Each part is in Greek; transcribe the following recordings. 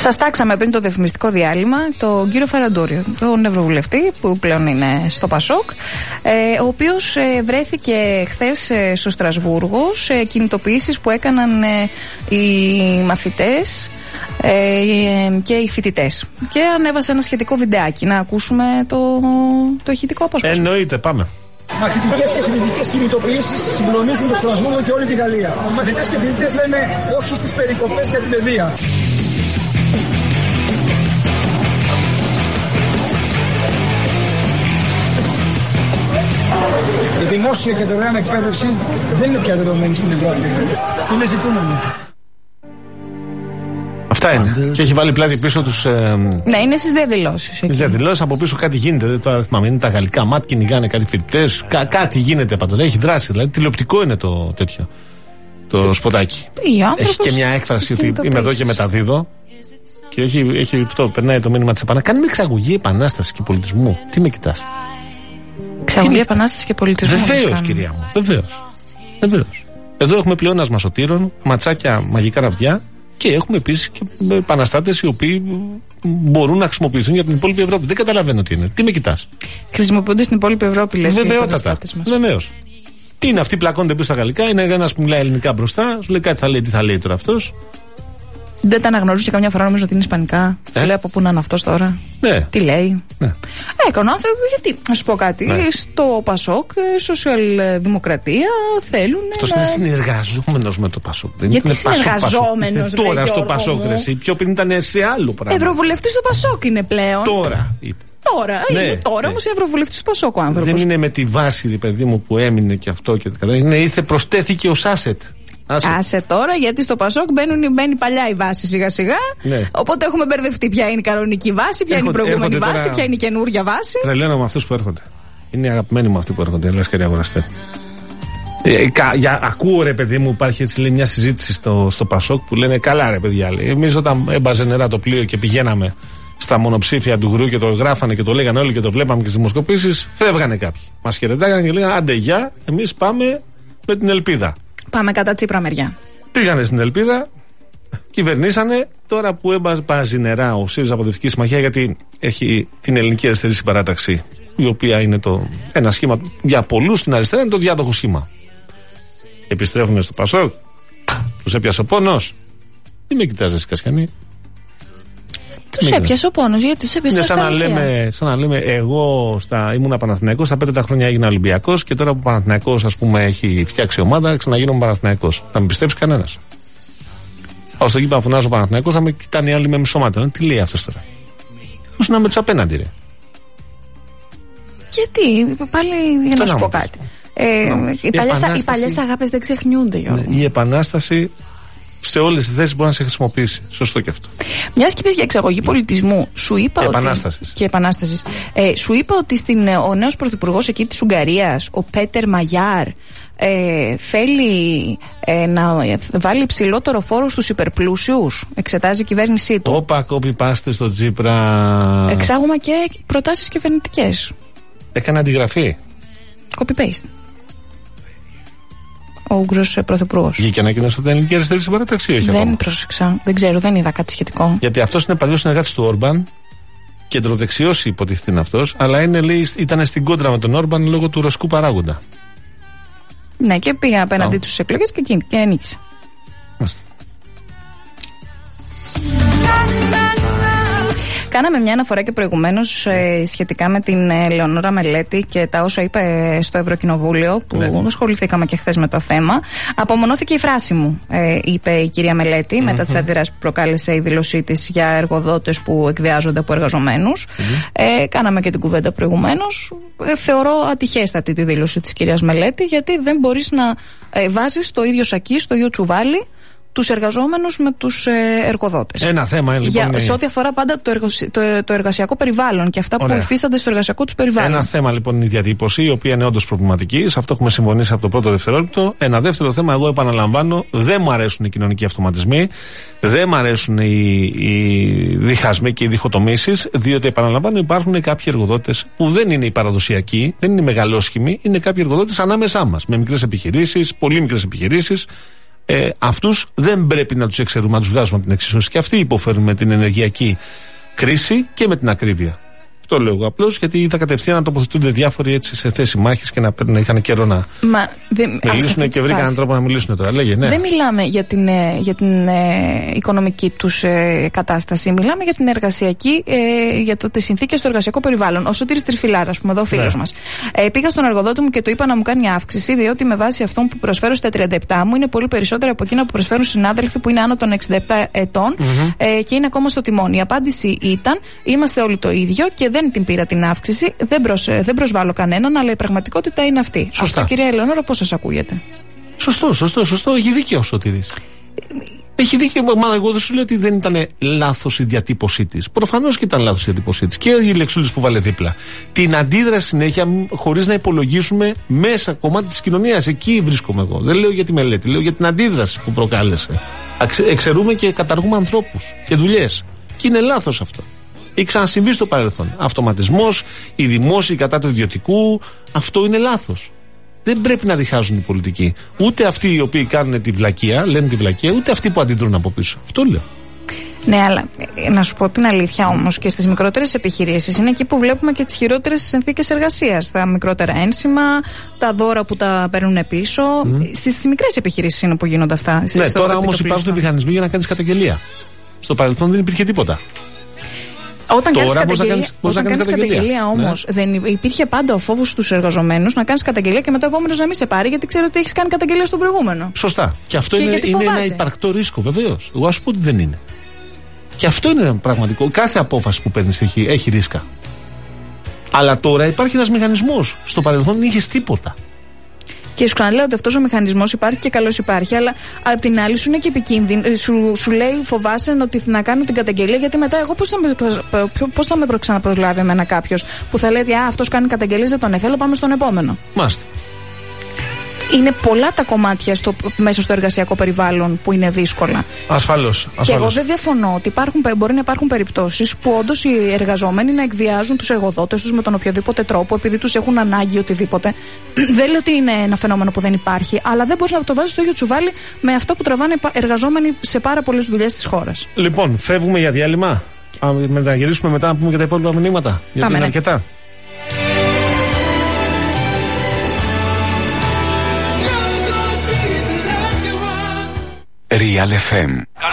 Σας τάξαμε πριν το διαφημιστικό διάλειμμα τον κύριο Φαραντούριο, τον Ευρωβουλευτή που πλέον είναι στο Πασόκ, ο οποίος βρέθηκε χθες στο Στρασβούργο σε κινητοποιήσεις που έκαναν οι μαθητές και οι φοιτητές. Και ανέβασε ένα σχετικό βιντεάκι. Να ακούσουμε το ηχητικό απόσπασμα. Εννοείται, πάμε. Μαθητικές και φοιτητικές κινητοποιήσεις συγκλονίζουν το Στρασβούργο και όλη τη Γαλλία. Οι μαθητές και φοιτητές λένε όχι στις περικοπές για την παιδεία. Η δημόσια και δωρεάν εκπαίδευση δεν είναι πια δεδομένη στην Ευρώπη. Είναι ζητούμενο. Αυτά είναι. Και έχει βάλει πλάτη πίσω τους. Ναι, είναι στις διαδηλώσεις. Στις διαδηλώσεις από πίσω κάτι γίνεται. Τώρα θυμάμαι, είναι τα γαλλικά μάτ, κυνηγάνε κάτι φοιτητές. Κάτι γίνεται παντού. Έχει δράση. Δηλαδή τηλεοπτικό είναι το τέτοιο. Το σποτάκι. Έχει και μια έκφραση ότι είμαι εδώ και μεταδίδω. Και έχει αυτό. Περνάει το μήνυμα της επανάστασης. Κάνουμε εξαγωγή επανάσταση και πολιτισμού. Τι με κοιτάς? Εξαγωγή επανάσταση και πολιτισμού. Βεβαίως, κυρία μου. Βεβαίως. Εδώ έχουμε πλεόνασμα σωτήρων, ματσάκια μαγικά ραβδιά. Και έχουμε επίσης και επαναστάτες οι οποίοι μπορούν να χρησιμοποιηθούν για την υπόλοιπη Ευρώπη. Δεν καταλαβαίνω τι είναι. Τι με κοιτάς? Χρησιμοποιούνται στην υπόλοιπη Ευρώπη, λες. Βεβαιότατα. Βεβαίως. Τι είναι αυτοί, πλακώνται πίσω στα γαλλικά. Είναι ένας που μιλάει ελληνικά μπροστά. Σου λέει κάτι, θα λέει, τι θα λέει τώρα αυτός. Δεν τα αναγνωρίζει καμιά φορά, νομίζω ότι είναι ισπανικά. Λέει από πού να είναι αυτός τώρα. Ναι. Τι λέει. Ναι. Έκανε άνθρωποι, γιατί. Να σου πω κάτι. Ναι. Στο Πασόκ, σοσιαλδημοκρατία θέλουν. Αυτός είναι συνεργαζόμενος με το Πασόκ. Γιατί συνεργαζόμενος, τώρα στο Πασόκ, εσύ. Πιο πριν ήταν σε άλλο πράγμα. Ευρωβουλευτής στο Πασόκ είναι πλέον. Τώρα είπε. Είναι τώρα όμως Ευρωβουλευτής του Πασόκ ο άνθρωπος. Δεν είναι με τη βάση, παιδί μου, που έμεινε και αυτό και τα ήρθε, προσθέθηκε ως asset. Άσε τώρα, γιατί στο Πασόκ μπαίνει παλιά η βάση σιγά σιγά. Ναι. Οπότε έχουμε μπερδευτεί ποια είναι η κανονική βάση, ποια είναι η προηγούμενη βάση, ποια είναι η καινούργια βάση. Τρελαίνω με αυτούς που έρχονται. Είναι αγαπημένοι μου αυτοί που έρχονται, λες και αγοραστέ. Ακούω, ρε παιδί μου, υπάρχει έτσι, λέει, μια συζήτηση στο Πασόκ που λένε καλά, ρε παιδιά. Εμείς όταν έμπαζε νερά το πλοίο και πηγαίναμε στα μονοψήφια του ΓΡΟΥ και το γράφανε και το λέγανε όλοι και το βλέπαμε και στις δημοσκοπήσεις, φεύγανε κάποιοι. Μας χαιρετάγανε και λέγανε άντε γεια, εμείς πάμε με την ελπίδα. Πάμε κατά Τσίπρα μεριά. Πήγανε στην ελπίδα, κυβερνήσανε. Τώρα που έμπαζει νερά ο ΣΥΡΙΖΑ Αποδευτική Συμμαχία, γιατί έχει την Ελληνική Αριστερή Συμπαράταξη, η οποία είναι ένα σχήμα για πολλούς στην αριστερά, είναι το διάδοχο σχήμα. Επιστρέφουν στο Πασόκ, τους έπιασε ο πόνος. Τι με κοιτάζεις, Κασιανή? Τους έπιασε ο πόνος, γιατί τους έπιασε. Είναι σαν να λέμε, εγώ ήμουν Παναθηναϊκός, στα 5 χρόνια έγινα Ολυμπιακός και τώρα που ο Παναθηναϊκός, ας πούμε, έχει φτιάξει ομάδα, ξαναγίνομαι Παναθηναϊκός. Θα με πιστέψει κανένας? Πάω στο γήπεδο να φωνάζω Παναθηναϊκός, θα με κοιτάνε οι άλλοι με μισομάτια. Τι λέει αυτός τώρα? Πώς να με τους απέναντι, ρε? Γιατί, πάλι για να σου πω κάτι. Οι παλιές αγάπες δεν ξεχνιούνται, Γιώργο. Η επανάσταση σε όλες τις θέσεις μπορεί να σε χρησιμοποιήσει. Σωστό και αυτό. Μιας και είπες για εξαγωγή πολιτισμού, σου είπα και επανάστασης. Σου είπα ότι ο νέος πρωθυπουργός εκεί της Ουγγαρίας, ο Πέτερ Μαγιάρ, θέλει να βάλει υψηλότερο φόρο στους υπερπλούσιους. Εξετάζει η κυβέρνησή του. Όπα, copy-paste στο Τσίπρα. Εξάγουμε και προτάσεις κυβερνητικές. Έκανε αντιγραφή. Copy-paste. Ο Ούγγρος πρωθυπουργός. Βγήκε ανακοίνωση από την Ελληνική Αριστερή Συμπαράταξη, όχι? Δεν πρόσεξα. Δεν ξέρω, δεν είδα κάτι σχετικό. Γιατί αυτός είναι παλιός συνεργάτης του Όρμπαν, κεντροδεξιός υποτίθεται είναι αυτός, αλλά ήταν στην κόντρα με τον Όρμπαν λόγω του ρωσικού παράγοντα. Ναι, και πήγα απέναντί τους στις εκλογές και νίκησε. Κάναμε μια αναφορά και προηγουμένως σχετικά με την Λεωνόρα Μελέτη και τα όσα είπε στο Ευρωκοινοβούλιο, που ασχοληθήκαμε και χθες με το θέμα. Απομονώθηκε η φράση μου, είπε η κυρία Μελέτη, μετά τις αντιδράσεις που προκάλεσε η δήλωσή της για εργοδότες που εκβιάζονται από εργαζομένους. Κάναμε και την κουβέντα προηγουμένως. Θεωρώ ατυχέστατη τη δήλωση της κυρίας Μελέτη, γιατί δεν μπορείς να βάζεις στο ίδιο σακί, στο ίδιο τσουβάλι, τους εργαζόμενους με τους εργοδότες. Ένα θέμα είναι λοιπόν. Σε ό,τι αφορά πάντα το εργασιακό περιβάλλον και αυτά που υφίστανται στο εργασιακό τους περιβάλλον. Ένα θέμα λοιπόν είναι η διατύπωση, η οποία είναι όντως προβληματική. Σε αυτό έχουμε συμφωνήσει από το πρώτο δευτερόλεπτο. Ένα δεύτερο θέμα, εγώ επαναλαμβάνω, δεν μου αρέσουν οι κοινωνικοί αυτοματισμοί, δεν μου αρέσουν οι διχασμοί και οι διχοτομήσεις, διότι επαναλαμβάνω, υπάρχουν κάποιοι εργοδότες που δεν είναι οι παραδοσιακοί, δεν είναι οι μεγαλόσχημοι, είναι κάποιοι εργοδότες ανάμεσά μας. Με μικρές επιχειρήσεις, πολύ μικρές επιχειρήσεις. Αυτούς δεν πρέπει να τους εξαιρούμε, να τους βγάζουμε από την εξίσωση. Και αυτοί υποφέρουν με την ενεργειακή κρίση και με την ακρίβεια. Αυτό λέω εγώ απλώς, γιατί είδα κατευθείαν να τοποθετούνται διάφοροι έτσι σε θέση μάχης και να είχαν καιρό να μιλήσουν και βρήκαν τρόπο να μιλήσουν τώρα. Λέγε, ναι. Δεν μιλάμε για την οικονομική τους κατάσταση. Μιλάμε για την εργασιακή, για τις συνθήκες στο εργασιακό περιβάλλον. Ο Σωτήρης Τριφυλάρα, ας πούμε, εδώ ο φίλος μας. Πήγα στον εργοδότη μου και του είπα να μου κάνει αύξηση, διότι με βάση αυτό που προσφέρω στα 37 μου είναι πολύ περισσότερο από εκείνα που προσφέρουν συνάδελφοι που είναι άνω των 67 ετών και είναι ακόμα στο τιμόνι. Η απάντηση ήταν: είμαστε όλοι το ίδιο και δεν την πήρα την αύξηση, δεν προσβάλλω κανέναν, αλλά η πραγματικότητα είναι αυτή. Σωστά. Αυτό, κυρία Ελεονόρα, πώς σας ακούγεται? Σωστό. Έχει δίκιο ο Σωτήρης. Έχει δίκιο, μα εγώ δεν σου λέω ότι δεν ήταν λάθος η διατύπωσή της. Προφανώς και ήταν λάθος η διατύπωσή της. Και οι λεξούλες που βάλε δίπλα. Την αντίδραση συνέχεια, χωρίς να υπολογίσουμε μέσα κομμάτι της κοινωνίας. Εκεί βρίσκομαι εγώ. Δεν λέω για τη μελέτη, λέω για την αντίδραση που προκάλεσε. Εξαιρούμε και καταργούμε ανθρώπους και δουλειές. Και είναι λάθος αυτό. Έχει ξανασυμβεί στο παρελθόν. Αυτοματισμός, οι δημόσιοι κατά του ιδιωτικού, αυτό είναι λάθος. Δεν πρέπει να διχάζουν οι πολιτικοί. Ούτε αυτοί οι οποίοι κάνουν τη βλακεία, λένε τη βλακεία, ούτε αυτοί που αντιδρούν από πίσω. Αυτό λέω. Ναι, αλλά να σου πω την αλήθεια όμως, και στις μικρότερες επιχειρήσεις είναι εκεί που βλέπουμε και τις χειρότερες συνθήκες εργασίας. Τα μικρότερα ένσημα, τα δώρα που τα παίρνουν πίσω. Στις μικρές επιχειρήσεις είναι που γίνονται αυτά. Ναι, τώρα όμως υπάρχουν μηχανισμοί για να κάνεις καταγγελία. Στο παρελθόν δεν υπήρχε τίποτα. Όταν κάνεις καταγγελία όμως, δεν υπήρχε πάντα ο φόβος στους εργαζομένους να κάνεις καταγγελία και μετά ο επόμενος να μην σε πάρει, γιατί ξέρω ότι έχεις κάνει καταγγελία στον προηγούμενο. Σωστά. Και αυτό είναι ένα υπαρκτό ρίσκο, βεβαίως. Εγώ ας πω ότι δεν είναι. Και αυτό είναι πραγματικό. Κάθε απόφαση που παίρνεις έχει ρίσκα. Αλλά τώρα υπάρχει ένας μηχανισμός. Στο παρελθόν δεν είχες τίποτα. Και σου ξαναλέω ότι αυτός ο μηχανισμός υπάρχει και καλώς υπάρχει, αλλά απ' την άλλη σου είναι και επικίνδυνο. Σου λέει, φοβάσαι ότι να κάνω την καταγγελία, γιατί μετά εγώ πώς θα με ξαναπροσλάβει εμένα κάποιος που θα λέει ότι αυτός κάνει καταγγελίες, δεν τον θέλω, πάμε στον επόμενο. Μάλιστα. Είναι πολλά τα κομμάτια μέσα στο εργασιακό περιβάλλον που είναι δύσκολα. Ασφαλώς. Και εγώ δεν διαφωνώ ότι μπορεί να υπάρχουν περιπτώσεις που όντως οι εργαζόμενοι να εκβιάζουν τους εργοδότες τους με τον οποιοδήποτε τρόπο, επειδή τους έχουν ανάγκη οτιδήποτε. Δεν λέω ότι είναι ένα φαινόμενο που δεν υπάρχει, αλλά δεν μπορείς να το βάζεις στο ίδιο τσουβάλι με αυτά που τραβάνε εργαζόμενοι σε πάρα πολλές δουλειές της χώρας. Λοιπόν, φεύγουμε για διάλειμμα. Να γυρίσουμε μετά να πούμε και τα υπόλοιπα μηνύματα. Γιατί είναι αρκετά. Real FM.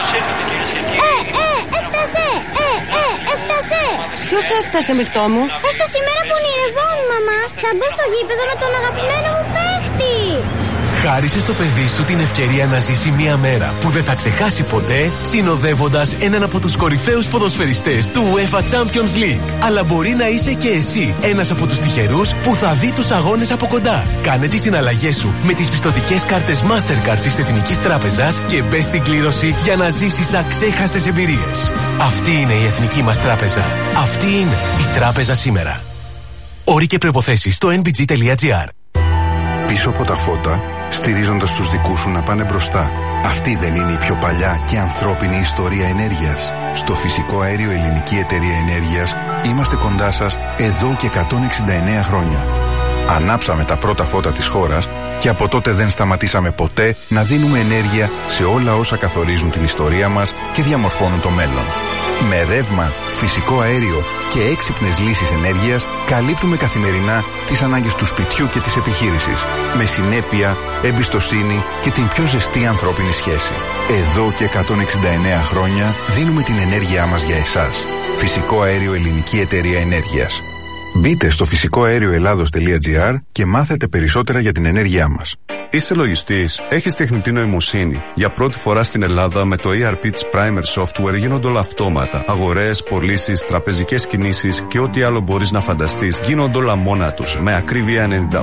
Έφτασε! Ποιος έφτασε, Μυρτώ μου? Έφτασε η μέρα που ονειρευόμουν, μαμά. Θα μπω στο γήπεδο με τον αγαπημένο μου παίχτη. Χάρισε στο παιδί σου την ευκαιρία να ζήσει μια μέρα που δεν θα ξεχάσει ποτέ, συνοδεύοντας έναν από τους κορυφαίους ποδοσφαιριστές του UEFA Champions League. Αλλά μπορεί να είσαι και εσύ ένας από τους τυχερούς που θα δει τους αγώνες από κοντά. Κάνε τις συναλλαγές σου με τις πιστωτικές κάρτες Mastercard της Εθνικής Τράπεζας και μπες στην κλήρωση για να ζήσεις αξέχαστες εμπειρίες. Αυτή είναι η Εθνική μας Τράπεζα. Αυτή είναι η Τράπεζα σήμερα. Όροι και προϋποθέσεις στο nbg.gr. Πίσω από τα φώτα, στηρίζοντας τους δικούς σου να πάνε μπροστά. Αυτή δεν είναι η πιο παλιά και ανθρώπινη ιστορία ενέργειας? Στο Φυσικό Αέριο Ελληνική Εταιρεία Ενέργειας είμαστε κοντά σας εδώ και 169 χρόνια. Ανάψαμε τα πρώτα φώτα της χώρας και από τότε δεν σταματήσαμε ποτέ να δίνουμε ενέργεια σε όλα όσα καθορίζουν την ιστορία μας και διαμορφώνουν το μέλλον. Με ρεύμα, φυσικό αέριο και έξυπνες λύσεις ενέργειας καλύπτουμε καθημερινά τις ανάγκες του σπιτιού και της επιχείρησης. Με συνέπεια, εμπιστοσύνη και την πιο ζεστή ανθρώπινη σχέση. Εδώ και 169 χρόνια δίνουμε την ενέργειά μας για εσάς. Φυσικό Αέριο Ελληνική Εταιρεία Ενέργειας. Μπείτε στο φυσικοαέρioελλάδος.gr και μάθετε περισσότερα για την ενέργειά μας. Είσαι λογιστής, έχεις τεχνητή νοημοσύνη. Για πρώτη φορά στην Ελλάδα με το ERP της Primer Software γίνονται όλα αυτόματα. Αγορές, πωλήσεις, τραπεζικές κινήσεις και ό,τι άλλο μπορείς να φανταστείς γίνονται όλα μόνα τους. Με ακρίβεια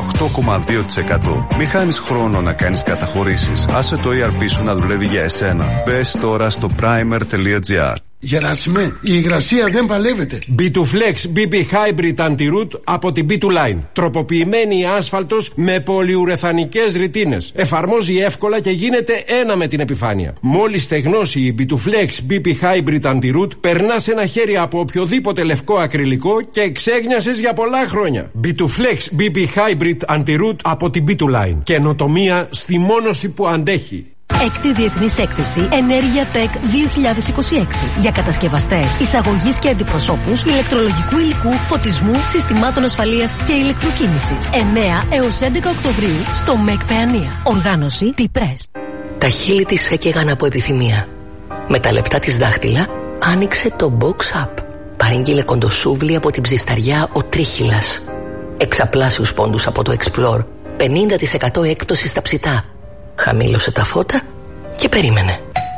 98,2%. Μην χάνεις χρόνο να κάνεις καταχωρήσεις. Άσε το ERP σου να δουλεύει για εσένα. Μπες τώρα στο primer.gr. Γεράσιμε, η υγρασία δεν παλεύεται. B2Flex BB Hybrid Anti-Root από την B2Line. Τροποποιημένη άσφαλτος με πολυουρεθανικές ρητίνες. Εφαρμόζει εύκολα και γίνεται ένα με την επιφάνεια. Μόλις στεγνώσει η B2Flex BB Hybrid Anti-Root, περνάς ένα χέρι από οποιοδήποτε λευκό ακριλικό και εξέγνιασες για πολλά χρόνια. B2Flex BB Hybrid Anti-Root από την B2Line. Καινοτομία στη μόνωση που αντέχει. Έκτη Διεθνής Έκθεση Ενέργεια Tech 2026 για κατασκευαστές, εισαγωγής και αντιπροσώπους ηλεκτρολογικού υλικού, φωτισμού, συστημάτων ασφαλείας και ηλεκτροκίνησης. 9 έως 11 Οκτωβρίου στο ΜΕΚ Παιανία. Οργάνωση T-Press. Τα χείλη της έκαιγαν από επιθυμία. Με τα λεπτά της δάχτυλα άνοιξε το Box Up. Παρήγγειλε κοντοσούβλι από την ψισταριά ο Τρίχυλας. Εξαπλάσιους πόντους από το Explore. 50% έκπτωση στα ψητά. Χαμήλωσε τα φώτα και περίμενε.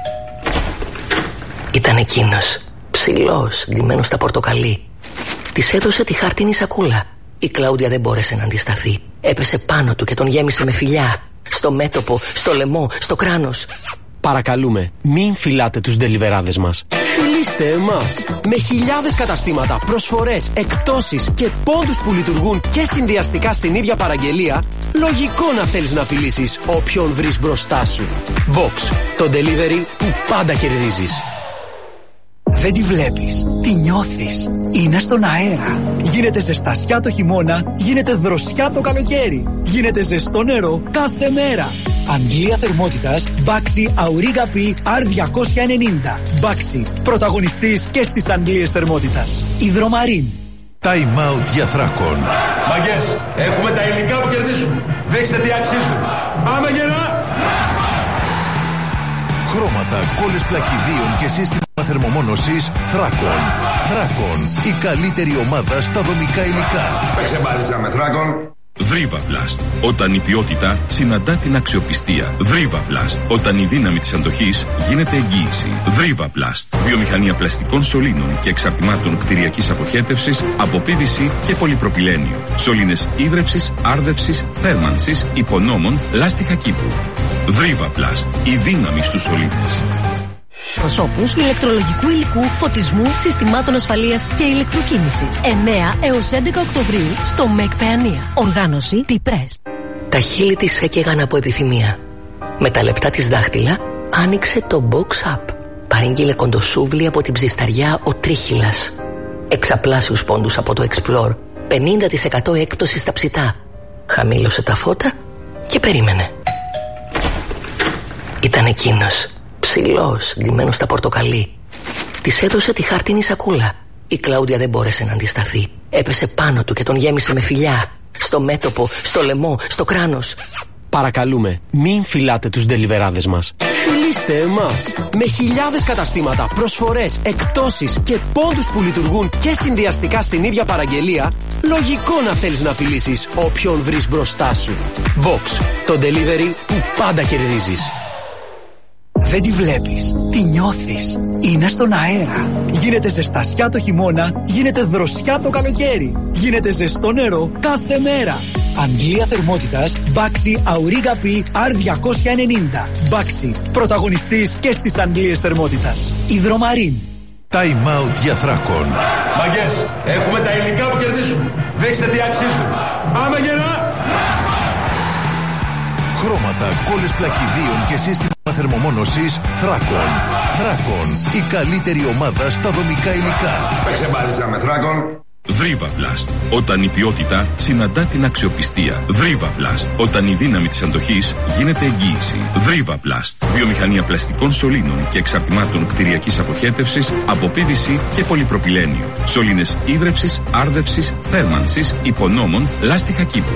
Ήταν εκείνος, ψηλός, ντυμένος στα πορτοκαλί. Της έδωσε τη χάρτινη σακούλα. Η Κλάουδια δεν μπόρεσε να αντισταθεί. Έπεσε πάνω του και τον γέμισε με φιλιά. Στο μέτωπο, στο λαιμό, στο κράνος. Παρακαλούμε, μην φυλάτε τους ντελιβεράδες μας. Φιλήστε εμάς. Με χιλιάδες καταστήματα, προσφορές, εκπτώσεις και πόντους που λειτουργούν και συνδυαστικά στην ίδια παραγγελία, λογικό να θέλεις να φιλήσεις όποιον βρεις μπροστά σου. Box, το delivery που πάντα κερδίζεις. Δεν τη βλέπεις, τη νιώθεις. Είναι στον αέρα. Γίνεται ζεστασιά το χειμώνα, γίνεται δροσιά το καλοκαίρι. Γίνεται ζεστό νερό κάθε μέρα. Αγγλία θερμότητας Baxi Auriga P R290. Baxi, πρωταγωνιστής και στις Αγγλίες θερμότητας. Υδρομαρίν. Time out για Θράκον. Μαγκές, έχουμε τα υλικά που κερδίζουν. Δείξτε τι αξίζουν. Πάμε γερά! Χρώματα, κόλλες πλακιδίων και σύστημα θερμομόνωσης Θράκον. Θράκον, η καλύτερη ομάδα στα δομικά υλικά. Παίξε μπάλιτσα με Θράκον. Δρίβαβλαστ. Όταν η ποιότητα συναντά την αξιοπιστία. Δρίβαβλαστ. Όταν η δύναμη της αντοχής γίνεται εγγύηση. Δρίβαβλαστ. Βιομηχανία πλαστικών σωλήνων και εξαρτημάτων κτηριακής αποχέτευσης από PVC και πολυπροπυλένιο. Σωλήνες ίδρευσης, άρδευσης, θέρμανσης, υπονόμων, λάστιχα κήπου. Δρίβαβλαστ. Η δύναμη στους σωλήνες. Προσώπους ηλεκτρολογικού υλικού, φωτισμού, συστημάτων ασφαλείας και ηλεκτροκίνησης. 9 έως 11 Οκτωβρίου στο ΜΕΚ Παιανία. Οργάνωση T-Press. Τα χείλη της έκαιγαν από επιθυμία. Με τα λεπτά της δάχτυλα άνοιξε το Box Up. Παρήγγειλε κοντοσούβλι από την ψισταριά ο Τρίχυλας. Εξαπλάσιους πόντους από το Explore. 50% έκπτωση στα ψητά. Χαμήλωσε τα φώτα και περίμενε. Ήταν εκείνος, ψηλός, ντυμένος στα πορτοκαλί. Της έδωσε τη χάρτινη σακούλα. Η Κλάουδια δεν μπόρεσε να αντισταθεί. Έπεσε πάνω του και τον γέμισε με φιλιά. Στο μέτωπο, στο λαιμό, στο κράνος. Παρακαλούμε, μην φυλάτε τους ντελιβεράδες μας. Φιλήστε εμάς. Με χιλιάδες καταστήματα, προσφορές, εκπτώσεις και πόντους που λειτουργούν και συνδυαστικά στην ίδια παραγγελία, λογικό να θέλεις να φιλήσεις όποιον βρεις μπροστά σου. Box, το delivery που πάντα κερδίζεις. Δεν τη βλέπεις, τη νιώθεις. Είναι στον αέρα. Γίνεται ζεστασιά το χειμώνα, γίνεται δροσιά το καλοκαίρι. Γίνεται ζεστό νερό κάθε μέρα. Αγγλία θερμότητας Baxi Auriga P R290. Baxi, πρωταγωνιστής και στις Αγγλίες θερμότητας. Υδρομαρίν. Time out για Θράκον. Μαγκές, έχουμε τα υλικά που κερδίζουν. Δείξτε τι αξίζουν. Πάμε γερά! Χρώματα, κόλλες πλακιδίων και σύστημα θερμομόνωσης Θράκον. Θράκον, η καλύτερη ομάδα στα δομικά υλικά. Παίξε μπάλιτσα με Θράκον. Δρίβαβλαστ. Όταν η ποιότητα συναντά την αξιοπιστία. Δρίβαβλαστ. Όταν η δύναμη της αντοχής γίνεται εγγύηση. Δρίβαβλαστ. Βιομηχανία πλαστικών σωλήνων και εξαρτημάτων κτηριακής αποχέτευσης από PVC και πολυπροπυλένιο. Σωλήνες ίδρευσης, άρδευσης, θέρμανσης, υπονόμων, λάστιχα κήπου.